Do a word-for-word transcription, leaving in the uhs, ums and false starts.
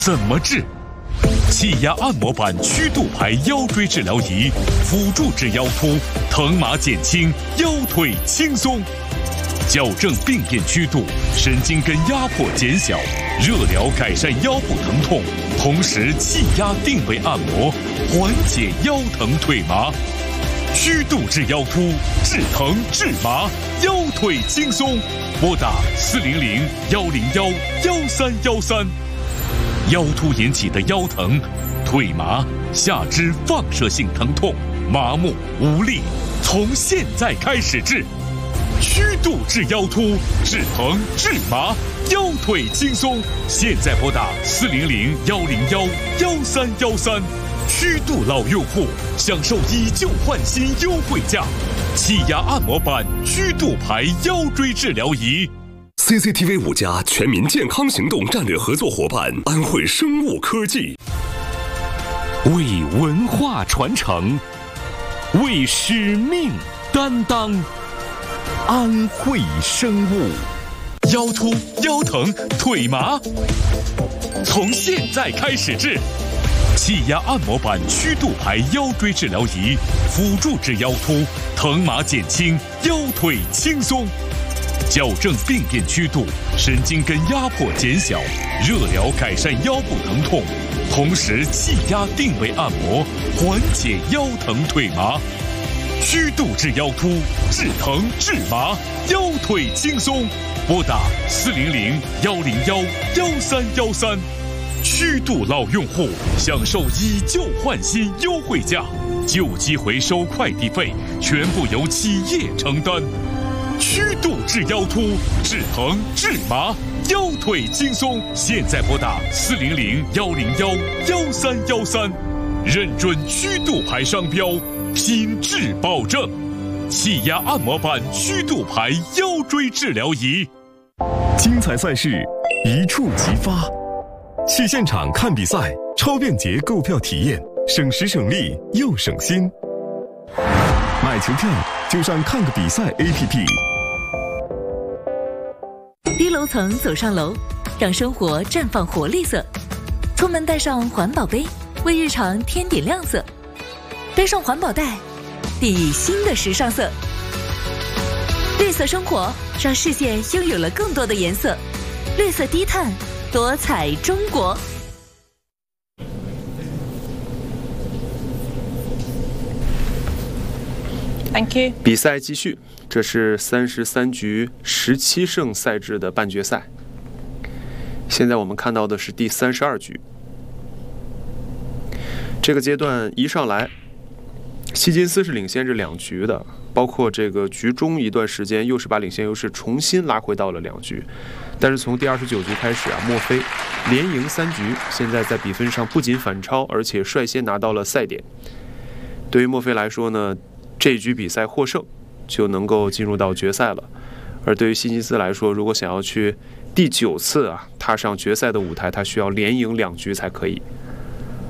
怎么治？气压按摩板曲度牌腰椎治疗仪，辅助治腰突，疼麻减轻，腰腿轻松，矫正病变曲度，神经根压迫减小，热疗改善腰部疼痛，同时气压定位按摩，缓解腰疼腿麻。曲度治腰突，治疼治麻，腰腿轻松。拨打四零零幺零幺幺三幺三。腰突引起的腰疼、腿麻、下肢放射性疼痛、麻木无力，从现在开始治。曲度治腰突，治疼治麻，腰腿轻松。现在拨打四零零幺零幺幺三幺三。曲度老用户享受以旧换新优惠价，气压按摩板曲度牌腰椎治疗仪。 C C T V 五家全民健康行动战略合作伙伴安徽生物科技， 为文化传承，为使命担当。安徽生物，腰突、腰疼、腿麻，从现在开始治。气压按摩板曲度牌腰椎治疗仪，辅助治腰突，疼麻减轻，腰腿轻松。矫正病变曲度，神经根压迫减小，热疗改善腰部疼痛，同时气压定位按摩，缓解腰疼腿麻。曲度治腰突，治疼治麻，腰腿轻松。拨打四零零幺零幺幺三幺三。曲度老用户享受以旧换新优惠价，旧机回收快递费全部由企业承担。曲度治腰突，治疼治麻，腰腿轻松。现在拨打四零零幺零幺幺三幺三，认准曲度牌商标，品质保证。气压按摩板曲度牌腰椎治疗仪， 精彩赛事一触即发，去现场看比赛，超便捷购票体验，省时省力又省心。买球票就上看个比赛 A P P。 低楼层走上楼，让生活绽放活力色。出门带上环保杯，为日常添点亮色。背上环保袋，递新的时尚色。绿色生活，让世界拥有了更多的颜色。绿色低碳，多彩中国。 Thank you。 比赛继续，这是三十三局十七胜赛制的半决赛。现在我们看到的是第三十二局。这个阶段一上来，希金斯是领先这两局的，包括这个局中一段时间，又是把领先优势重新拉回到了两局。但是从第二十九局开始啊，墨菲连赢三局，现在在比分上不仅反超，而且率先拿到了赛点。对于墨菲来说呢，这一局比赛获胜就能够进入到决赛了。而对于希金斯来说，如果想要去第九次啊踏上决赛的舞台，他需要连赢两局才可以。